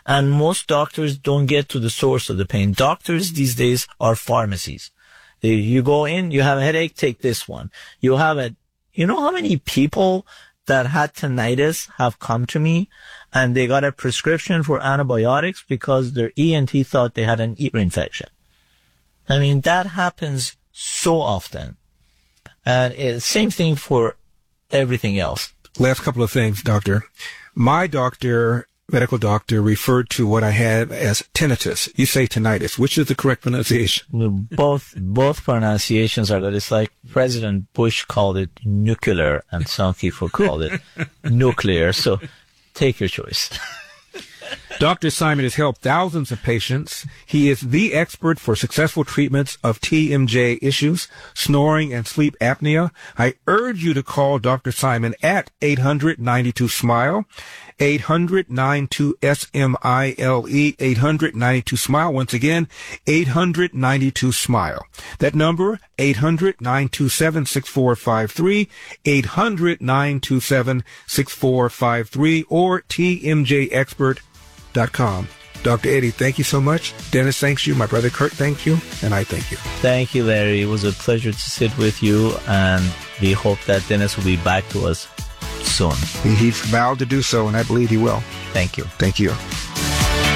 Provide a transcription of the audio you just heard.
And most doctors don't get to the source of the pain. Doctors these days are pharmacies. You go in, you have a headache, take this one. You know how many people that had tinnitus have come to me and they got a prescription for antibiotics because their ENT thought they had an ear infection. I mean, that happens so often. And it's same thing for everything else. Last couple of things, doctor. My medical doctor, referred to what I had as tinnitus. You say tinnitus. Which is the correct pronunciation? Both pronunciations are good. It's like President Bush called it nuclear and some people called it nuclear. So take your choice. Dr. Simon has helped thousands of patients. He is the expert for successful treatments of TMJ issues, snoring, and sleep apnea. I urge you to call Dr. Simon at 800-92-SMILE, 800-92-SMILE, 800-92-SMILE. Once again, 800-92-SMILE. That number, 800-927-6453, 800-927-6453, or TMJexpert.com. Dr. Eddie, thank you so much. Dennis thanks you. My brother Kurt thanks you. And I thank you. Thank you, Larry. It was a pleasure to sit with you. And we hope that Dennis will be back to us soon. He's vowed to do so, and I believe he will. Thank you. Thank you.